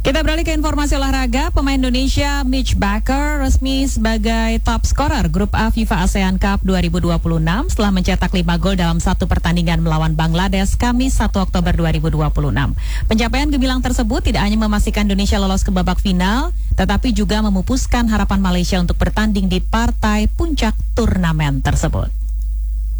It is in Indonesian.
Kita beralih ke informasi olahraga. Pemain Indonesia Mitch Baker resmi sebagai top scorer Grup A FIFA ASEAN Cup 2026 setelah mencetak 5 gol dalam satu pertandingan melawan Bangladesh Kamis 1 Oktober 2026. Pencapaian gemilang tersebut tidak hanya memastikan Indonesia lolos ke babak final, tetapi juga memupuskan harapan Malaysia untuk bertanding di partai puncak turnamen tersebut.